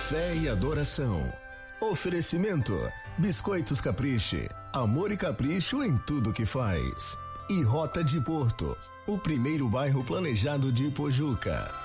Fé e adoração. Oferecimento: Biscoitos Capriche, amor e capricho em tudo que faz. E Rota de Porto, o primeiro bairro planejado de Pojuca.